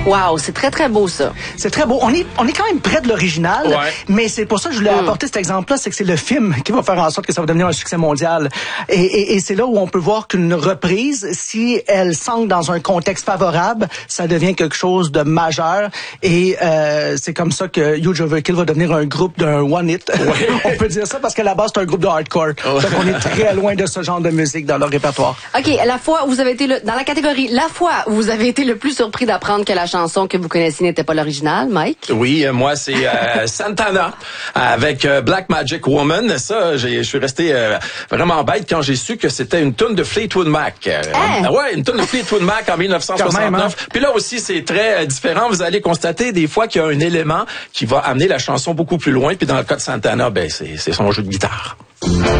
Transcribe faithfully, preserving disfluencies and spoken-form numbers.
Wow, c'est très, très beau, ça. C'est très beau. On est, on est quand même près de l'original, ouais. mais c'est pour ça que je voulais mm. apporter cet exemple-là, c'est que c'est le film qui va faire en sorte que ça va devenir un succès mondial. Et, et, et c'est là où on peut voir qu'une reprise, si elle s'ancre dans un contexte favorable, ça devient quelque chose de majeur. Et euh, c'est comme ça que Huge Overkill va devenir un groupe d'un one-hit. Ouais. On peut dire ça parce qu'à la base, c'est un groupe de hardcore. Ouais. Donc, on est très loin de ce genre de musique dans leur répertoire. OK, la fois où vous avez été le, dans la catégorie, la fois où vous avez été le plus surpris d'apprendre que la chanson que vous connaissiez n'était pas l'original, Mike? Oui, euh, moi, c'est euh, Santana avec euh, Black Magic Woman. Ça, je suis resté euh, vraiment bête quand j'ai su que c'était une tune de Fleetwood Mac. Euh, hein? Ouais, une tune de Fleetwood Mac en dix-neuf cent soixante-neuf. Même, hein? Puis là aussi, c'est très euh, différent. Vous allez constater des fois qu'il y a un élément qui va amener la chanson beaucoup plus loin. Puis dans le cas de Santana, ben c'est, c'est son jeu de guitare.